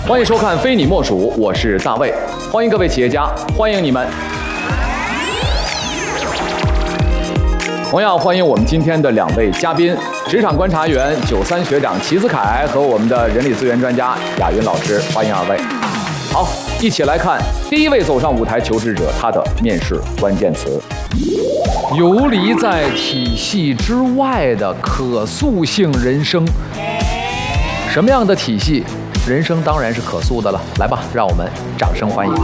欢迎收看《非你莫属》，我是大卫，欢迎各位企业家，欢迎你们。同样欢迎我们今天的2位嘉宾，职场观察员93学长齐子凯和我们的人力资源专家亚云老师，欢迎2位。好，一起来看第1位走上舞台求职者他的面试关键词：游离在体系之外的可塑性人生。什么样的体系？人生当然是可塑的了。来吧，让我们掌声欢迎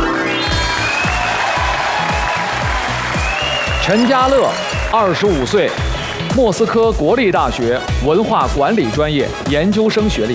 陈家乐，25岁，莫斯科国立大学文化管理专业研究生学历。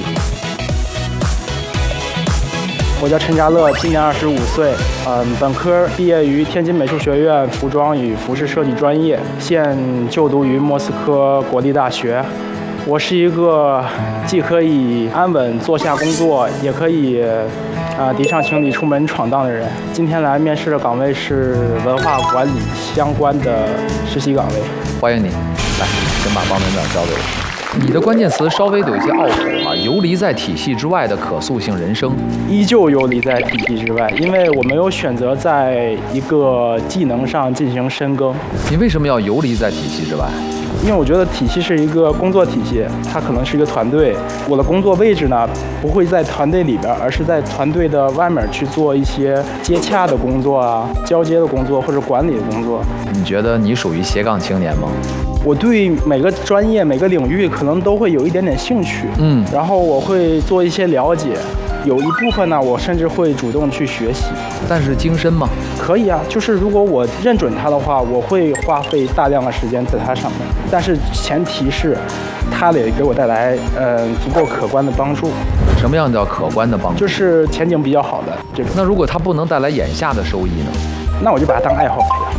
我叫陈家乐，今年25岁，本科毕业于天津美术学院服装与服饰设计专业，现就读于莫斯科国立大学。我是一个既可以安稳坐下工作，也可以提上行李出门闯荡的人。今天来面试的岗位是文化管理相关的实习岗位。 欢迎你，来，先把报名表交给我。你的关键词稍微有一些拗口啊，游离在体系之外的可塑性人生， 依旧游离在体系之外，因为我没有选择在一个技能上进行深耕。 你为什么要游离在体系之外？ 因为我觉得体系是一个工作体系，它可能是一个团队。我的工作位置呢，不会在团队里边，而是在团队的外面去做一些接洽的工作啊、交接的工作或者管理的工作。 你觉得你属于斜杠青年吗？ 我对每个专业、每个领域可能都会有一点点兴趣，然后我会做一些了解，有一部分呢，我甚至会主动去学习。 但是精深吗？ 可以啊，就是如果我认准它的话，我会花费大量的时间在它上面，但是前提是它得给我带来足够可观的帮助。 什么样叫可观的帮助？ 就是前景比较好的这种。 那如果它不能带来眼下的收益呢？ 那我就把它当爱好培养。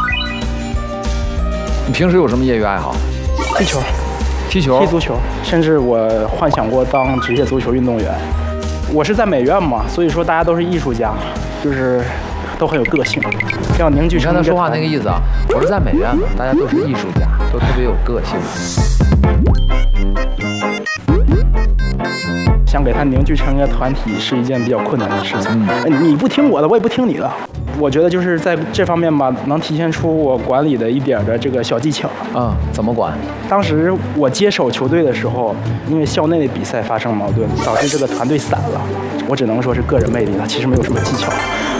你平时有什么业余爱好？ 踢球、踢足球，甚至我幻想过当职业足球运动员。我是在美院嘛，所以说大家都是艺术家，就是都很有个性，要凝聚成。 你看他说话那个意思啊，我是在美院嘛，大家都是艺术家，都特别有个性。 想给他凝聚成一个团体是一件比较困难的事情。你不听我的，我也不听你的。我觉得就是在这方面吧，能体现出我管理的一点的这个小技巧。 怎么管？ 当时我接手球队的时候，因为校内的比赛发生矛盾，导致这个团队散了。我只能说是个人魅力了，其实没有什么技巧。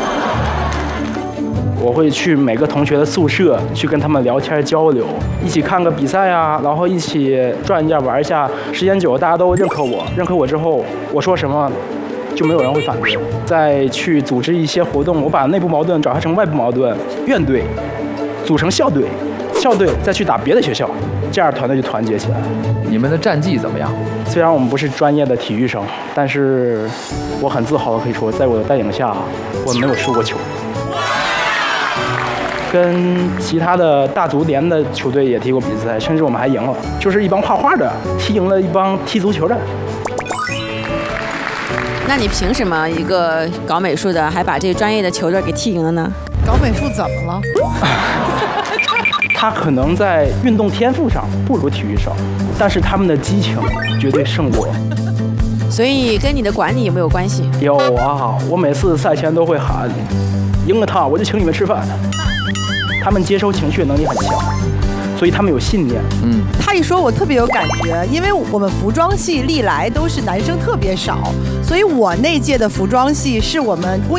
我会去每个同学的宿舍去跟他们聊天交流，一起看个比赛啊，然后一起转一下玩一下。时间久了，大家都认可我之后，我说什么就没有人会反对。再去组织一些活动，我把内部矛盾转化成外部矛盾，院队组成校队，校队再去打别的学校，这样团队就团结起来了。 你们的战绩怎么样？ 虽然我们不是专业的体育生，但是我很自豪的可以说，在我的带领下，我没有输过球。跟其他的大足联的球队也踢过比赛，甚至我们还赢了，就是一帮画画的踢赢了一帮踢足球的。 那你凭什么一个搞美术的还把这专业的球队给踢赢了呢？ 搞美术怎么了？ 他可能在运动天赋上不如体育生，但是他们的激情绝对胜过。 所以跟你的管理有没有关系？ 有啊，我每次赛前都会喊，赢了他我就请你们吃饭。他们接收情绪能力很强，所以他们有信念。 他一说我特别有感觉，因为我们服装系历来都是男生特别少，所以我那届的服装系是我们